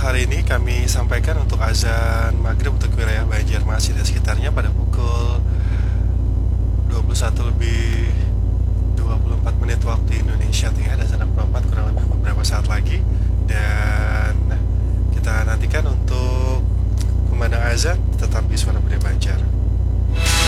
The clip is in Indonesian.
hari ini kami sampaikan untuk azan maghrib untuk wilayah Banjar